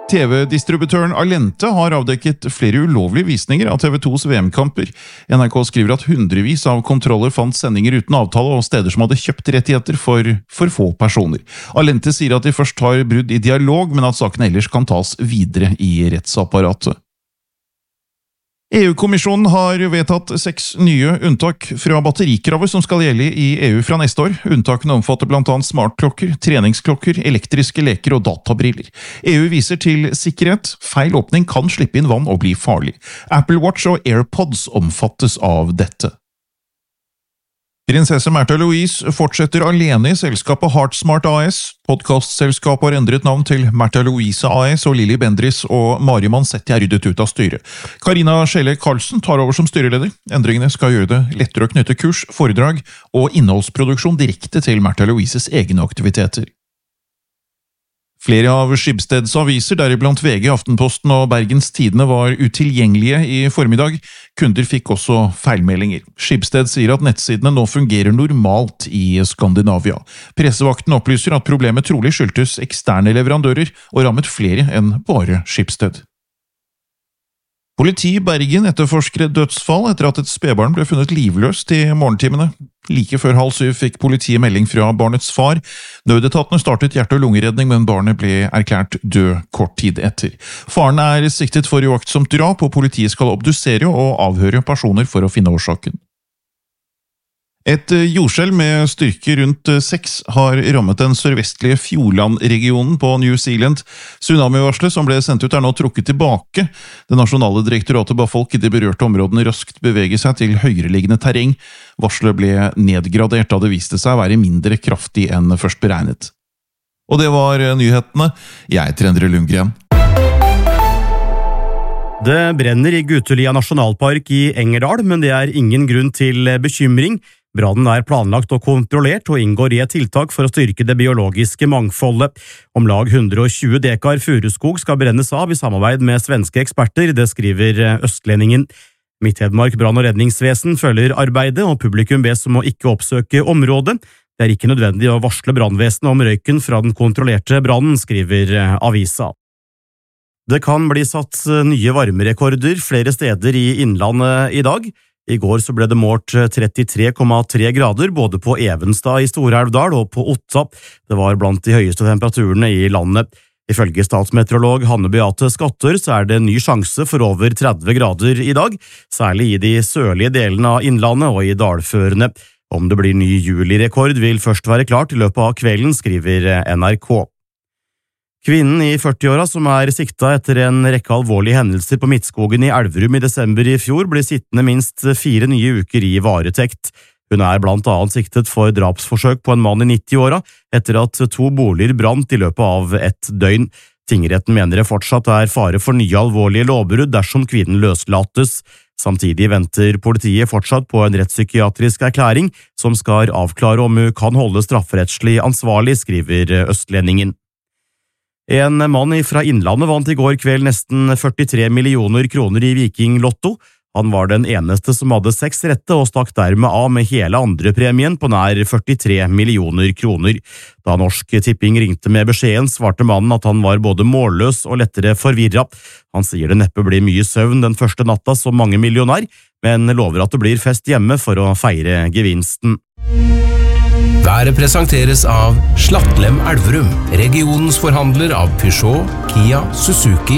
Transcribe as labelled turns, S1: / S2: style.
S1: TV-distributøren Allente har avdekket flere ulovlige visninger av TV2s VM-kamper. NRK skriver at hundrevis av kontroller fant sendinger uten avtale og steder som hadde kjøpt rettigheter for få personer. Allente sier at de først har brudd i dialog, men at saken ellers kan tas videre i rettsapparatet. EU-kommisjonen har vedtatt 6 nye unntak fra batterikravet som skal gjelde i EU fra neste år. Unntakene omfatter blant annet smartklokker, treningsklokker, elektriske leker og databriller. EU viser til sikkerhet. Feil åpning kan slippe inn vann og bli farlig. Apple Watch og AirPods omfattes av dette. Prinsesse Märtha Louise fortsetter alene i selskapet HeartSmart AS. Podcastselskapet har endret navn til Märtha Louise AS, og Lilly Bendriss og Mari Mansetti er ryddet ut av styret. Karina Schelle Karlsen tar over som styreleder. Endringene skal gjøre det lettere å knytte kurs, foredrag og innholdsproduksjon direkte til Märtha Louises egne aktiviteter. Flere av Schibsteds aviser, deriblant VG, Aftenposten og Bergens Tidende, var utilgjengelige i formiddag. Kunder fikk også feilmeldinger. Schibsted sier at nettsidene nå fungerer normalt i Skandinavia. Pressevakten opplyser at problemet trolig skyldtes eksterne leverandører og rammet flere enn bare Schibsted. Politi i Bergen etterforsker et dødsfall etter at et spedbarn ble funnet livløst i morgentimene. Like før 6:30 fikk politiet melding fra barnets far. Nødetatene startet hjerte- og lungeredning, men barnet ble erklært død kort tid etter. Faren er siktet for uaktsomt drap, og politiet skal obdusere og avhøre personer for å finne årsaken. Et jordskjelv med styrke rundt 6 har rammet den sørvestlige Fjordland-regionen på New Zealand. Tsunamivarselet som ble sendt ut er nå trukket tilbake. Det nasjonale direktoratet ba folk i de berørte områdene raskt bevege seg til høyereliggende terreng. Varselet ble nedgradert da det viste seg å være mindre kraftig enn først beregnet. Og det var nyhetene. Jeg heter Endre Lundgren.
S2: Det brenner i Gutelia nasjonalpark i Engerdal, men det er ingen grunn til bekymring. Brannen er planlagt og kontrollert og inngår i et tiltak for å styrke det biologiske mangfoldet. Om lag 120 dekar furuskog skal brennes av i samarbeid med svenske eksperter, det skriver Østlendingen. Midt-Hedmark brann- og redningsvesen følger arbeidet, og publikum bes om å ikke oppsøke området. Det er ikke nødvendig å varsle brannvesenet om røyken fra den kontrollerte brannen, skriver avisa. Det kan bli satt nye varmerekorder flere steder i Innlandet i dag. I går så ble det målt 33,3 grader både på Evenstad i Stor-Elvdal og på Otta. Det var blant de høyeste temperaturene i landet. Ifølge statsmeteorolog Hanne Beate Skatter så er det en ny sjanse for over 30 grader i dag, særlig i de sørlige delene av Innlandet og i dalførene. Om det blir ny julirekord vil først være klart i løpet av kvelden, skriver NRK. Kvinnen i 40-åra som er sikta etter en rekke alvorlige hendelser på Midtskogen i Elverum i desember i fjor, blir sittende minst 4 nye uker i varetekt. Hun er blant annet siktet for drapsforsøk på en mann i 90-åra etter at 2 boliger brant i løpet av et døgn. Tingretten mener det fortsatt er fare for nye alvorlige lovbrudd dersom kvinnen løslates. Samtidig venter politiet fortsatt på en rettspsykiatrisk erklæring som skal avklare om hun kan holde strafferettslig ansvarlig, skriver Østlendingen. En mann fra Innlandet vant i går kveld nesten 43 millioner kroner i Viking Lotto. Han var den eneste som hadde 6 rette og stakk dermed av med hele andrepremien på nær 43 millioner kroner. Da Norsk Tipping ringte med beskjeden, svarte mannen at han var både målløs og lettere forvirret. Han sier det neppe blir mye søvn den første natta som mange millionær, men lover at det blir fest hjemme for å feire gevinsten.
S3: Været presenteres av Slattlem Elverum, regionens forhandler av Peugeot, Kia, Suzuki